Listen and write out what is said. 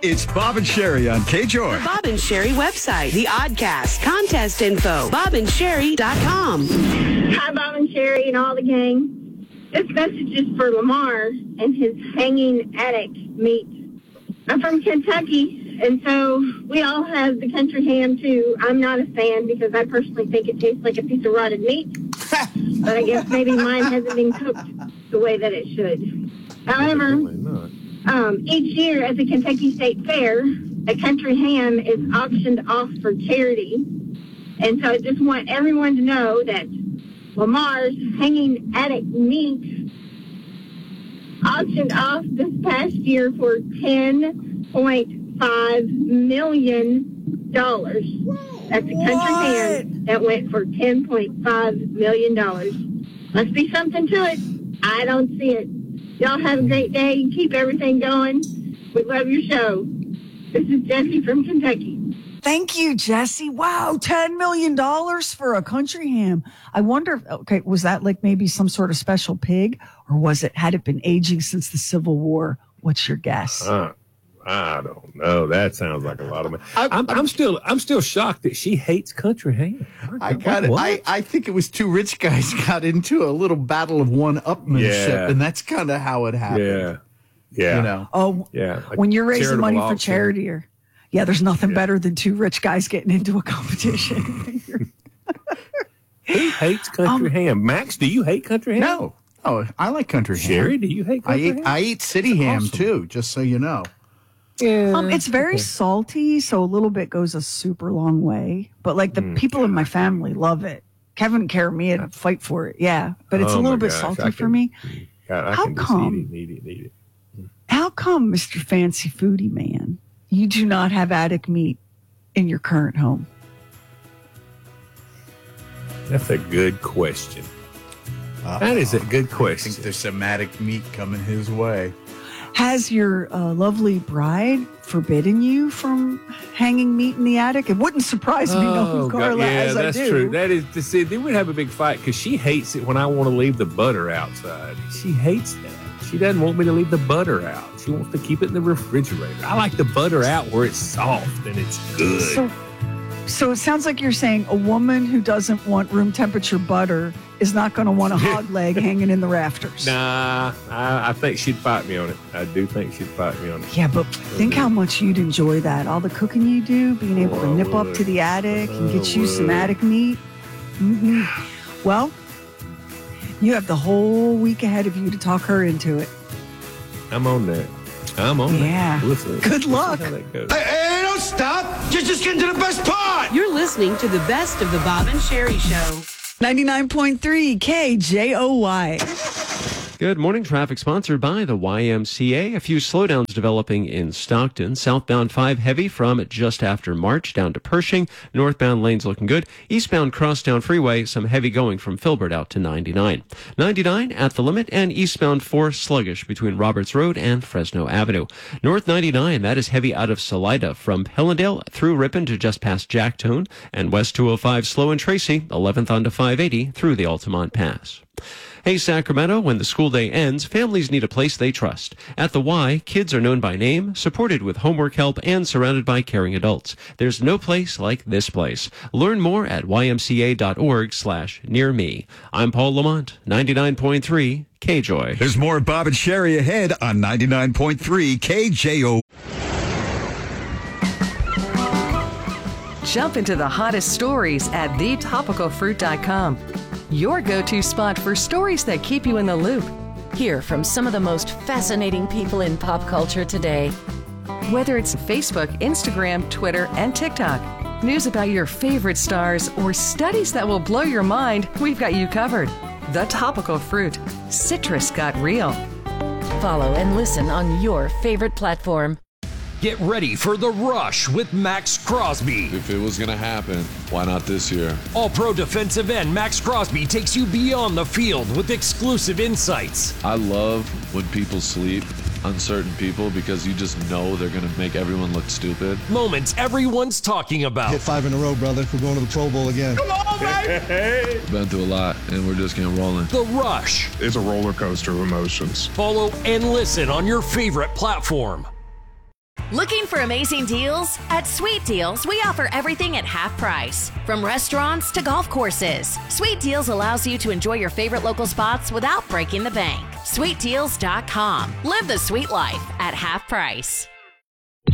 It's Bob and Sherry on K-Joy. The Bob and Sherry website, the Oddcast, contest info, bobandsherry.com. Hi, Bob and Sherry and all the gang. This message is for Lamar and his hanging attic meat. I'm from Kentucky, and so we all have the country ham, too. I'm not a fan because I personally think it tastes like a piece of rotted meat. But I guess maybe mine hasn't been cooked the way that it should. However, each year at the Kentucky State Fair, a country ham is auctioned off for charity. And so I just want everyone to know that Lamar's hanging attic meat auctioned off this past year for $10.5 million. That's a country ham that went for $10.5 million. Must be something to it. I don't see it. Y'all have a great day and keep everything going. We love your show. This is Jessie from Kentucky. Thank you, Jessie. Wow, $10 million for a country ham. I wonder, okay, was that like maybe some sort of special pig, or had it been aging since the Civil War? What's your guess? I don't know. That sounds like a lot of money. I'm still shocked that she hates country ham. I think it was two rich guys got into a little battle of one-upmanship, and that's kind of how it happened. Yeah. You know. Oh, yeah. Like when you're raising money for charity, there's nothing better than two rich guys getting into a competition. Who hates country ham? Max, do you hate country ham? No. Oh, I like country ham. Sherry, do you hate country ham? I eat city ham too, just so you know. Yeah. It's very salty, so a little bit goes a super long way. But like the people in my family love it. Kevin and Karamia would fight for it, but it's a little bit salty for me. How come? Need it. How come, Mr. Fancy Foodie Man, you do not have attic meat in your current home? That's a good question. That is a good question. I think there's some attic meat coming his way. Has your lovely bride forbidden you from hanging meat in the attic? It wouldn't surprise me, knowing Carla as I do. That's true. That is to see. Then we'd have a big fight because she hates it when I want to leave the butter outside. She hates that. She doesn't want me to leave the butter out. She wants to keep it in the refrigerator. I like the butter out where it's soft and it's good. So it sounds like you're saying a woman who doesn't want room temperature butter is not going to want a hog leg hanging in the rafters. Nah, I think she'd fight me on it. I do think she'd fight me on it. Yeah, but think how much you'd enjoy that. All the cooking you do, being able to nip up to the attic and get you some attic meat. Mm-hmm. Well, you have the whole week ahead of you to talk her into it. I'm on that. Yeah. Good luck. Hey, don't stop. You're just getting to the best part. You're listening to the best of the Bob and Sherry Show. 99.3 KJOY. Good morning. Traffic sponsored by the YMCA. A few slowdowns developing in Stockton. Southbound 5 heavy from just after March down to Pershing. Northbound lanes looking good. Eastbound Crosstown Freeway, some heavy going from Filbert out to 99. 99 at the limit, and eastbound 4 sluggish between Roberts Road and Fresno Avenue. North 99, that is heavy out of Salida from Hellendale through Ripon to just past Jacktone. And West 205 slow in Tracy, 11th onto 580 through the Altamont Pass. Hey, Sacramento, when the school day ends, families need a place they trust. At the Y, kids are known by name, supported with homework help, and surrounded by caring adults. There's no place like this place. Learn more at ymca.org/nearme. I'm Paul Lamont, 99.3 KJOY. There's more Bob and Sherry ahead on 99.3 KJO. Jump into the hottest stories at thetopicalfruit.com. Your go-to spot for stories that keep you in the loop. Hear from some of the most fascinating people in pop culture today. Whether it's Facebook, Instagram, Twitter, and TikTok, news about your favorite stars, or studies that will blow your mind, we've got you covered. The Topical Fruit. Citrus got real. Follow and listen on your favorite platform. Get ready for The Rush with Max Crosby. If it was going to happen, why not this year? All-pro defensive end Max Crosby takes you beyond the field with exclusive insights. I love when people sleep, uncertain people, because you just know they're going to make everyone look stupid. Moments everyone's talking about. Hit 5 in a row, brother. We're going to the Pro Bowl again. Come on, baby! Been through a lot, and we're just getting rolling. The Rush. It's a roller coaster of emotions. Follow and listen on your favorite platform. Looking for amazing deals? At Sweet Deals, we offer everything at half price. From restaurants to golf courses, Sweet Deals allows you to enjoy your favorite local spots without breaking the bank. SweetDeals.com. Live the sweet life at half price.